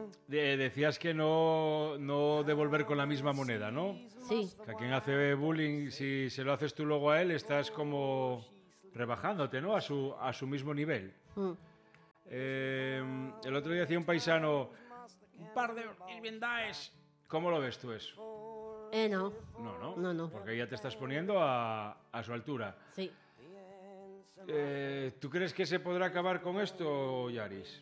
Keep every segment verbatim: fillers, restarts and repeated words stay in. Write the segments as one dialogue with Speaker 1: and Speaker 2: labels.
Speaker 1: de, decías que no, no devolver con la misma moneda, ¿no?
Speaker 2: Sí.
Speaker 1: Que a quien hace bullying, si se lo haces tú luego a él, estás como rebajándote, ¿no? A su, a su mismo nivel.
Speaker 2: Mm.
Speaker 1: Eh, el otro día decía un paisano, un par de irbendaes. ¿Cómo lo ves tú eso?
Speaker 2: Eh, no.
Speaker 1: No, no.
Speaker 2: No, no.
Speaker 1: Porque ya te estás poniendo a, a su altura.
Speaker 2: Sí.
Speaker 1: Eh, ¿Tú crees que se podrá acabar con esto, Yaris?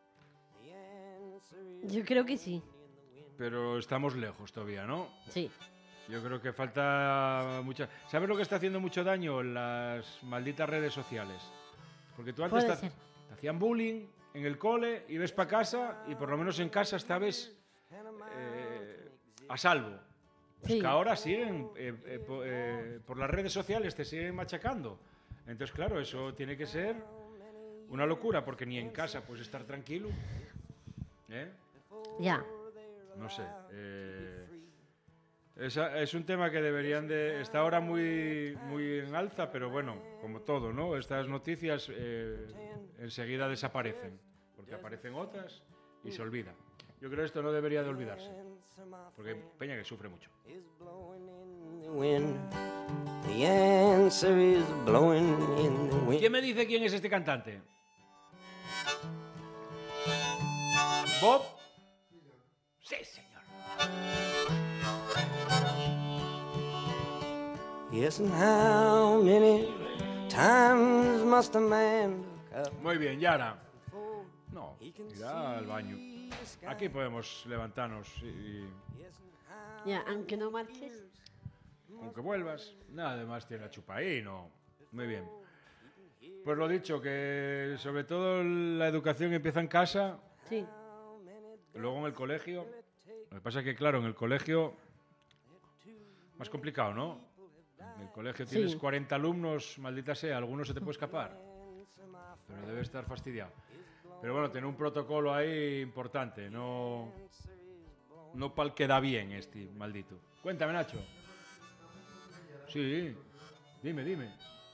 Speaker 2: Yo creo que sí.
Speaker 1: Pero estamos lejos todavía, ¿no?
Speaker 2: Sí.
Speaker 1: Yo creo que falta mucha... ¿Sabes lo que está haciendo mucho daño? Las malditas redes sociales. Porque tú antes
Speaker 2: Puede
Speaker 1: te,
Speaker 2: ser.
Speaker 1: te hacían bullying en el cole y ves para casa y por lo menos en casa estabas eh, a salvo. Pues
Speaker 2: Sí.
Speaker 1: que ahora siguen, eh, eh, po- eh, por las redes sociales te siguen machacando. Entonces, claro, eso tiene que ser una locura, porque ni en casa puedes estar tranquilo. ¿Eh?
Speaker 2: Ya.
Speaker 1: No sé. Eh, es, es un tema que deberían de... Está ahora muy, muy en alza, pero bueno, como todo, ¿no? Estas noticias eh, enseguida desaparecen, porque aparecen otras y se olvida. Yo creo que esto no debería de olvidarse, porque hay peña que sufre mucho.
Speaker 3: The answer is blowing in the wind.
Speaker 1: ¿Quién me dice quién es este cantante? ¿Bob? Sí, señor.
Speaker 3: Yes, and how many times must a man look up?
Speaker 1: Muy bien, Yara. No, irá al baño. Aquí podemos levantarnos y...
Speaker 2: Ya, aunque no marches.
Speaker 1: Aunque vuelvas, nada más tiene la chupa ahí, ¿no? Muy bien. Pues lo dicho, que sobre todo la educación empieza en casa,
Speaker 2: Sí.
Speaker 1: luego en el colegio. Lo que pasa es que, claro, en el colegio más complicado, ¿no? En el colegio tienes
Speaker 2: Sí.
Speaker 1: cuarenta alumnos, maldita sea, alguno se te puede escapar. Pero debe estar fastidiado. Pero bueno, tener un protocolo ahí importante, no... No pal que da bien este, maldito. Cuéntame, Nacho. Sí, dime, dime.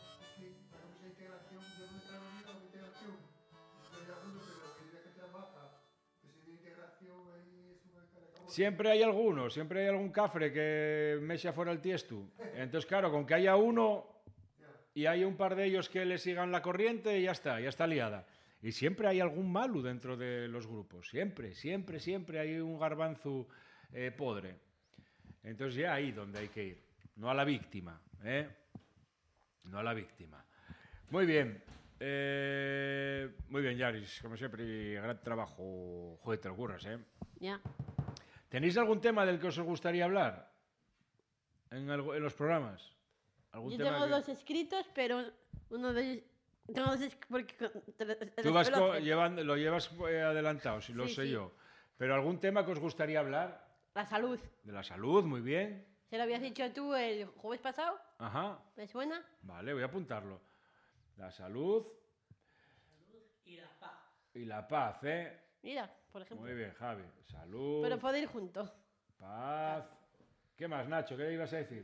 Speaker 1: Siempre hay alguno, siempre hay algún cafre que me echa fuera el tiesto. Entonces, claro, con que haya uno y hay un par de ellos que le sigan la corriente, ya está, ya está liada. Y siempre hay algún malo dentro de los grupos. Siempre, siempre, siempre hay un garbanzo eh, podre. Entonces ya ahí donde hay que ir. No a la víctima, ¿eh? No a la víctima. Muy bien. Eh, muy bien, Yaris. Como siempre, gran trabajo. Joder, te lo curras, ¿eh?
Speaker 2: Ya.
Speaker 1: ¿Tenéis algún tema del que os gustaría hablar en, algo, en los programas? ¿Algún
Speaker 2: Yo
Speaker 1: tema
Speaker 2: tengo
Speaker 1: que-
Speaker 2: dos escritos, pero uno de ellos... Tengo dos escritos porque... con- te lo- te
Speaker 1: Tú
Speaker 2: los
Speaker 1: vas
Speaker 2: suelo
Speaker 1: co-
Speaker 2: hacer.
Speaker 1: llevando, lo llevas eh, adelantado, si lo
Speaker 2: Sí,
Speaker 1: sé
Speaker 2: sí.
Speaker 1: yo. Pero algún tema que os gustaría hablar
Speaker 2: La salud.
Speaker 1: de la salud, muy bien.
Speaker 2: ¿Se lo habías dicho tú el jueves pasado?
Speaker 1: Ajá.
Speaker 2: ¿Me suena?
Speaker 1: Vale, voy a apuntarlo. La salud
Speaker 4: Y la paz.
Speaker 1: y la paz, ¿eh?
Speaker 2: Mira, por ejemplo.
Speaker 1: Muy bien, Javi. Salud,
Speaker 2: Pero puede ir junto.
Speaker 1: paz. ¿Qué más, Nacho? ¿Qué le ibas a decir?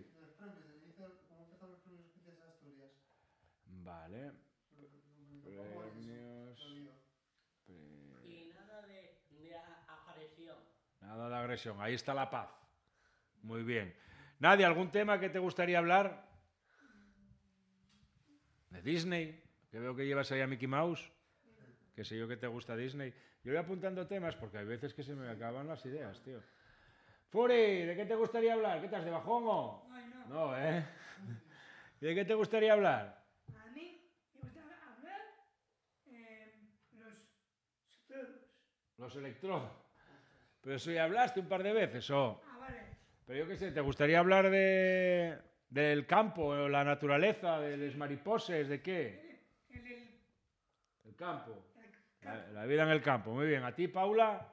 Speaker 1: Vale. Premios. Pre-
Speaker 4: Y nada de, de a- agresión.
Speaker 1: Nada de agresión. Ahí está la paz. Muy bien. Nadia, ¿algún tema que te gustaría hablar? ¿De Disney? Que veo que llevas ahí a Mickey Mouse. Que sé yo que te gusta Disney. Yo voy apuntando temas porque hay veces que se me acaban las ideas, tío. Furi, ¿de qué te gustaría hablar? ¿Qué estás, de bajón o...?
Speaker 5: Ay, no.
Speaker 1: No, ¿eh? ¿Y de qué te gustaría hablar?
Speaker 5: A mí me gusta hablar eh, los susurros.
Speaker 1: Los electrodos. Pero eso ya hablaste un par de veces, ¿o?
Speaker 5: Ah, vale.
Speaker 1: Pero yo qué sé, ¿te gustaría hablar de... del campo, la naturaleza, de los mariposes, de qué?
Speaker 5: El, el,
Speaker 1: El campo.
Speaker 5: el
Speaker 1: La, la vida en el campo. Muy bien. ¿A ti, Paula?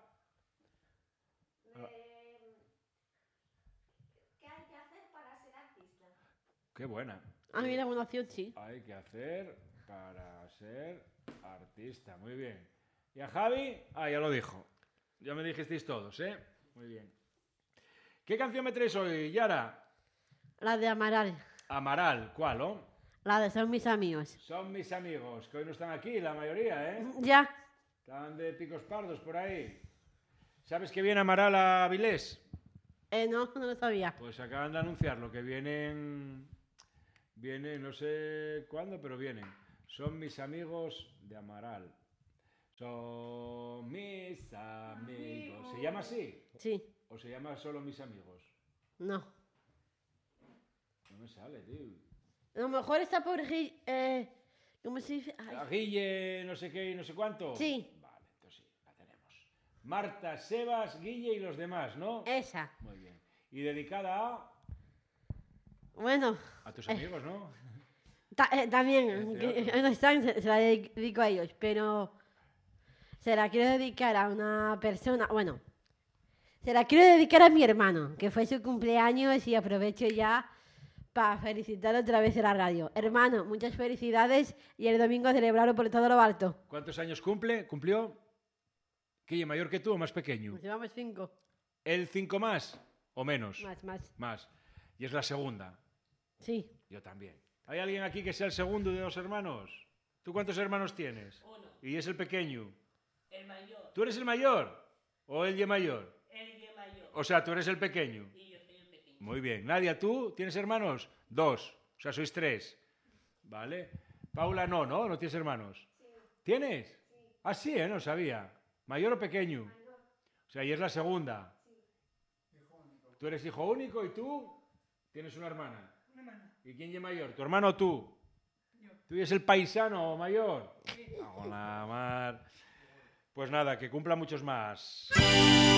Speaker 6: ¿Qué hay que hacer para ser artista?
Speaker 1: Qué buena.
Speaker 2: A mí la opción sí.
Speaker 1: Hay que hacer para ser artista. Muy bien. ¿Y a Javi? Ah, ya lo dijo. Ya me dijisteis todos, ¿eh? Muy bien. ¿Qué canción me traes hoy, Yara?
Speaker 2: La de Amaral.
Speaker 1: Amaral. ¿Cuál, oh?
Speaker 2: La de Son mis amigos.
Speaker 1: Son mis amigos, que hoy no están aquí, la mayoría, ¿eh?
Speaker 2: Ya.
Speaker 1: Están de picos pardos por ahí. ¿Sabes que viene Amaral a Avilés?
Speaker 2: Eh, no, no lo sabía.
Speaker 1: Pues acaban de anunciarlo, que vienen... Vienen, no sé cuándo, pero vienen. Son mis amigos de Amaral. Son mis amigos. ¿Se llama así?
Speaker 2: Sí,
Speaker 1: ¿O se llama solo mis amigos?
Speaker 2: no.
Speaker 1: No me sale, tío.
Speaker 2: A lo mejor está por... Gui- Eh, ¿Cómo se dice? Ay,
Speaker 1: ¿A Guille, no sé qué y no sé cuánto?
Speaker 2: Sí.
Speaker 1: Vale, entonces sí, la tenemos. Marta, Sebas, Guille y los demás, ¿no?
Speaker 2: esa.
Speaker 1: Muy bien. Y dedicada a...
Speaker 2: Bueno,
Speaker 1: A tus amigos, ¿no?
Speaker 2: ta- eh, también,
Speaker 1: Entre
Speaker 2: que
Speaker 1: otros.
Speaker 2: no están, se, se la dedico a ellos, pero se la quiero dedicar a una persona, bueno, se la quiero dedicar a mi hermano, que fue su cumpleaños y aprovecho ya para felicitar otra vez a la radio. Hermano, muchas felicidades y el domingo celebrarlo por todo lo alto.
Speaker 1: ¿Cuántos años cumple? ¿Cumplió? ¿Guille, mayor que tú o más pequeño?
Speaker 2: Nos llevamos cinco,
Speaker 1: ¿El cinco más o menos?
Speaker 2: más, más.
Speaker 1: Más. Y es la segunda.
Speaker 2: Sí,
Speaker 1: Yo también. ¿Hay alguien aquí que sea el segundo de dos hermanos? ¿Tú cuántos hermanos tienes?
Speaker 4: Uno.
Speaker 1: Y es el pequeño.
Speaker 4: El mayor.
Speaker 1: ¿Tú eres el mayor? ¿O el ye mayor?
Speaker 4: El que mayor.
Speaker 1: O sea, tú eres el pequeño.
Speaker 4: Y yo soy el pequeño.
Speaker 1: Muy bien. Nadia, ¿tú tienes hermanos? Dos. O sea, sois tres. ¿Vale? Paula no, ¿no? ¿No tienes hermanos? ¿Tienes? Ah, sí, ¿eh? No sabía. ¿Mayor o pequeño? O sea, y es la segunda. Tú eres hijo único y tú tienes una hermana.
Speaker 5: Una hermana.
Speaker 1: ¿Y quién es mayor? ¿Tu hermano o tú? ¿Tú eres el paisano mayor? Hola, Mar. Pues nada, que cumpla muchos más.